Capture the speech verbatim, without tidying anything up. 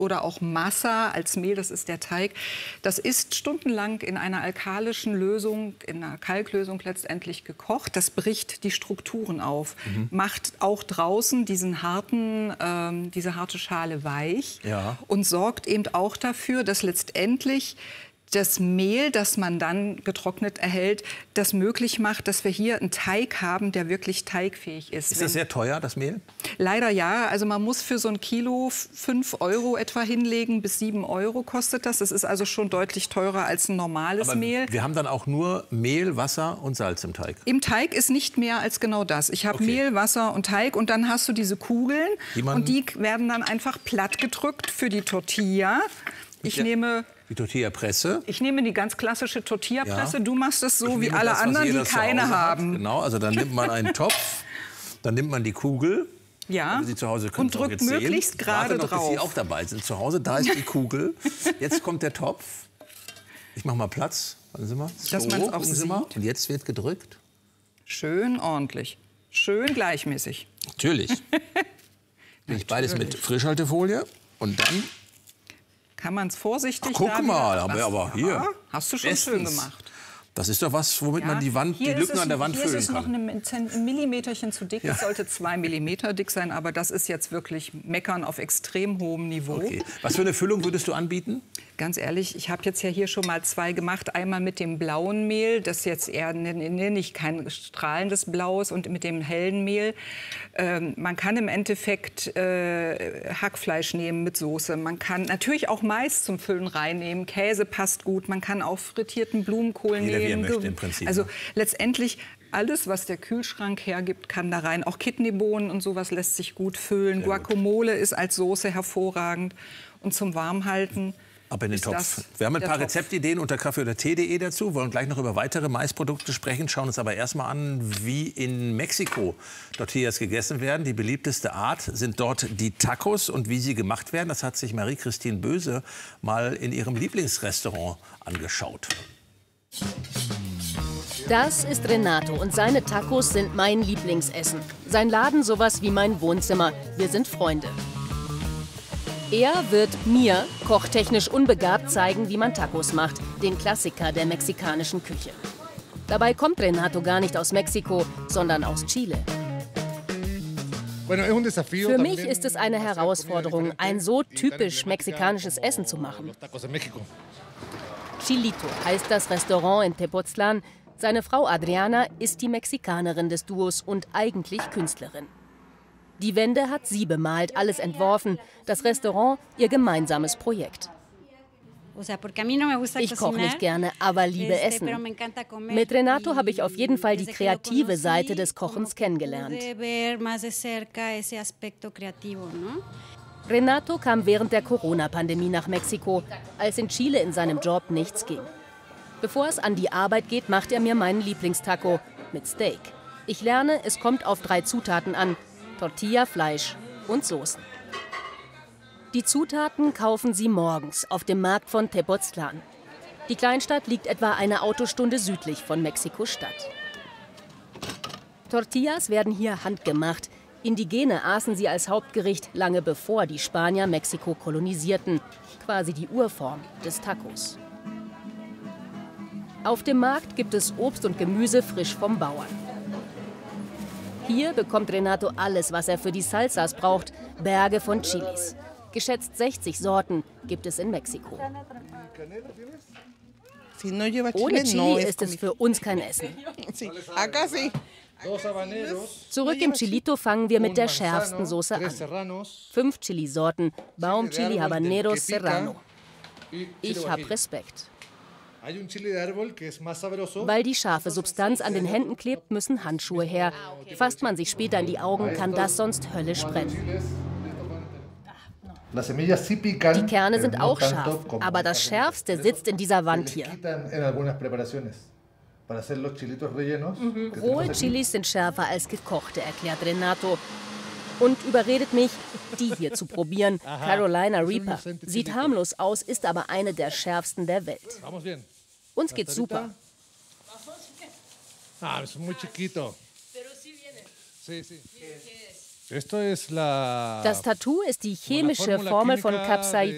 oder auch Massa als Mehl, das ist der Teig. Das ist stundenlang in einer alkalischen Lösung, in einer Kalklösung letztendlich gekocht. Das bricht die Strukturen auf, mhm. macht auch draußen diesen harten, ähm, diese harte Schale weich ja. und sorgt eben auch dafür, dass letztendlich das Mehl, das man dann getrocknet erhält, das möglich macht, dass wir hier einen Teig haben, der wirklich teigfähig ist. Ist das sehr teuer, das Mehl? Leider ja. Also man muss für so ein Kilo fünf Euro etwa hinlegen, bis sieben Euro kostet das. Das ist also schon deutlich teurer als ein normales Aber Mehl. Wir haben dann auch nur Mehl, Wasser und Salz im Teig. Im Teig ist nicht mehr als genau das. Ich habe okay. Mehl, Wasser und Teig und dann hast du diese Kugeln die und die werden dann einfach platt gedrückt für die Tortilla. Ich ja. nehme Die Tortilla-Presse. Ich nehme die ganz klassische Tortilla-Presse. Ja. Du machst es so ich wie alle das, anderen, die keine haben. Hat. Genau, also dann nimmt man einen Topf, dann nimmt man die Kugel. Ja. Sie zu Hause und drückt jetzt möglichst gerade noch, drauf. Bis Sie auch dabei sind zu Hause. Da ist die Kugel. Jetzt kommt der Topf. Ich mache mal Platz. Warten Sie mal. So, dass man es auch sieht. Und jetzt wird gedrückt. Schön ordentlich. Schön gleichmäßig. Natürlich. Ich beides mit Frischhaltefolie und dann kann man es vorsichtig. Ach, guck mal, haben wir aber hier. Ja, hast du schon Bestens. schön gemacht. Das ist doch was, womit ja, man die, Wand, die Lücken es, an der Wand hier füllen ist es kann. noch ein Millimeterchen zu dick. Ja. Es sollte zwei Millimeter dick sein, aber das ist jetzt wirklich Meckern auf extrem hohem Niveau. Okay. Was für eine Füllung würdest du anbieten? Ganz ehrlich, ich habe jetzt ja hier schon mal zwei gemacht. Einmal mit dem blauen Mehl, das jetzt eher nicht kein strahlendes Blaues, und mit dem hellen Mehl. Ähm, man kann im Endeffekt äh, Hackfleisch nehmen mit Soße. Man kann natürlich auch Mais zum Füllen reinnehmen. Käse passt gut. Man kann auch frittierten Blumenkohl Jeder, nehmen. wie er möchte, im Prinzip. Also letztendlich alles, was der Kühlschrank hergibt, kann da rein. Auch Kidneybohnen und sowas lässt sich gut füllen. Sehr Guacamole gut. Ist als Soße hervorragend. Und zum Warmhalten ab in den Topf. Wir haben ein paar Topf. Rezeptideen unter kaffee oder tee punkt de dazu, wollen gleich noch über weitere Maisprodukte sprechen, schauen uns aber erst mal an, wie in Mexiko Tortillas gegessen werden. Die beliebteste Art sind dort die Tacos, und wie sie gemacht werden, das hat sich Marie-Christine Böse mal in ihrem Lieblingsrestaurant angeschaut. Das ist Renato und seine Tacos sind mein Lieblingsessen. Sein Laden sowas wie mein Wohnzimmer. Wir sind Freunde. Er wird mir, kochtechnisch unbegabt, zeigen, wie man Tacos macht, den Klassiker der mexikanischen Küche. Dabei kommt Renato gar nicht aus Mexiko, sondern aus Chile. Für mich ist es eine Herausforderung, ein so typisch mexikanisches Essen zu machen. Chilito heißt das Restaurant in Tepoztlán. Seine Frau Adriana ist die Mexikanerin des Duos und eigentlich Künstlerin. Die Wände hat sie bemalt, alles entworfen. Das Restaurant, ihr gemeinsames Projekt. Ich koche nicht gerne, aber liebe Essen. Mit Renato habe ich auf jeden Fall die kreative Seite des Kochens kennengelernt. Renato kam während der Corona-Pandemie nach Mexiko, als in Chile in seinem Job nichts ging. Bevor es an die Arbeit geht, macht er mir meinen Lieblingstaco mit Steak. Ich lerne, es kommt auf drei Zutaten an: Tortilla, Fleisch und Soßen. Die Zutaten kaufen sie morgens auf dem Markt von Tepoztlán. Die Kleinstadt liegt etwa eine Autostunde südlich von Mexiko-Stadt. Tortillas werden hier handgemacht. Indigene aßen sie als Hauptgericht lange bevor die Spanier Mexiko kolonisierten. Quasi die Urform des Tacos. Auf dem Markt gibt es Obst und Gemüse frisch vom Bauern. Hier bekommt Renato alles, was er für die Salsas braucht. Berge von Chilis. Geschätzt sechzig Sorten gibt es in Mexiko. Ohne Chili ist es für uns kein Essen. Zurück im Chilito fangen wir mit der schärfsten Soße an. Fünf Chilisorten, Baumchili, Habanero, Serrano. Ich habe Respekt. Weil die scharfe Substanz an den Händen klebt, müssen Handschuhe her. Fasst man sich später in die Augen, kann das sonst höllisch brennen. Die Kerne sind auch scharf, aber das Schärfste sitzt in dieser Wand hier. Mhm. Rohe Chilis sind schärfer als gekochte, erklärt Renato. Und überredet mich, die hier zu probieren. Carolina Reaper. Sieht harmlos aus, ist aber eine der schärfsten der Welt. Uns geht's super. Das Tattoo ist die chemische Formel von Capsaicin.